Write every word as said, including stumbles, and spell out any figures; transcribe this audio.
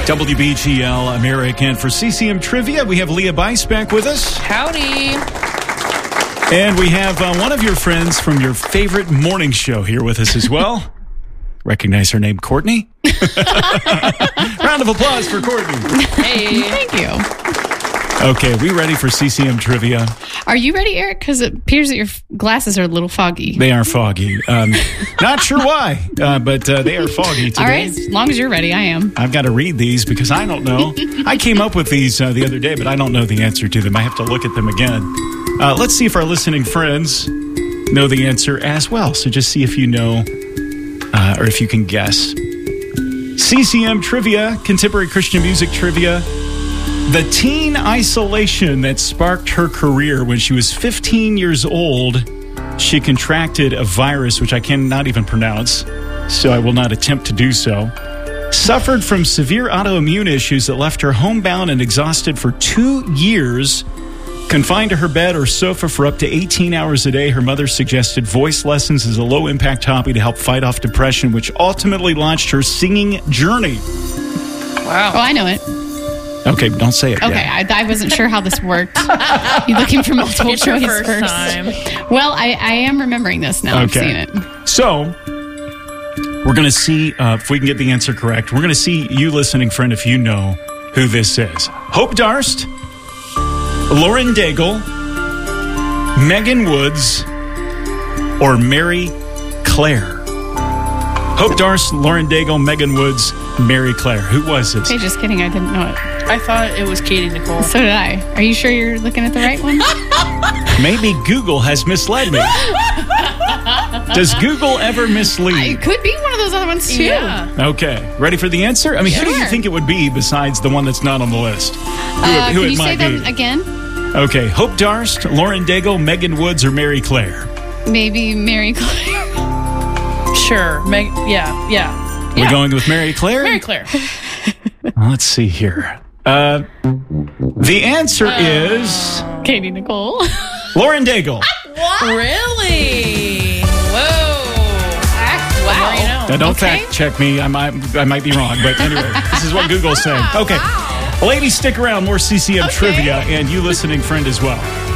W B G L America. And for C C M Trivia, we have Leah Bice back with us. Howdy. And we have uh, one of your friends from your favorite morning show here with us as well. Recognize her name, Courtney? Round of applause for Courtney. Hey. Thank you. Okay, we ready for C C M Trivia? Are you ready, Eric? Because it appears that your f- glasses are a little foggy. They are foggy. Um, not sure why, uh, but uh, they are foggy today. All right, as long as you're ready, I am. I've got to read these because I don't know. I came up with these uh, the other day, but I don't know the answer to them. I have to look at them again. Uh, let's see if our listening friends know the answer as well. So just see if you know uh, or if you can guess. C C M Trivia, Contemporary Christian Music Trivia. The teen isolation that sparked her career when she was fifteen years old, she contracted a virus, which I cannot even pronounce, so I will not attempt to do so. Suffered from severe autoimmune issues that left her homebound and exhausted for two years. Confined to her bed or sofa for up to eighteen hours a day, her mother suggested voice lessons as a low-impact hobby to help fight off depression, which ultimately launched her singing journey. Wow. Oh, I know it. Okay, don't say it Okay, yet. I, I wasn't sure how this worked. You looking for multiple It's your choice first first? time. Well, I, I am remembering this now. I've seen Okay. it. So, we're going to see uh, if we can get the answer correct. We're going to see, you listening friend, if you know who this is. Hope Darst, Lauren Daigle, Megan Woods, or Mary Claire. Hope Darst, Lauren Daigle, Megan Woods, Mary Claire. Who was this? Okay, just kidding. I didn't know it. I thought it was Katie Nicole. So did I. Are you sure you're looking at the right one? Maybe Google has misled me. Does Google ever mislead? It could be one of those other ones, too. Yeah. Okay. Ready for the answer? I mean, who do you Sure. think it would be besides the one that's not on the list? Who, Uh, who can it you say might them be? again? Okay. Hope Darst, Lauren Daigle, Megan Woods, or Mary Claire? Maybe Mary Claire. Sure. Meg- yeah. Yeah. We're Yeah. going with Mary Claire? Very clear. Let's see here. Uh, the answer is Katie Nicole. Lauren Daigle. What? Really? Whoa. The more you know. Now, don't Okay. fact check me. I might, I might be wrong, but anyway, this is what Google's saying. Okay. Ladies, stick around. More C C M Okay. trivia, and you listening friend as well.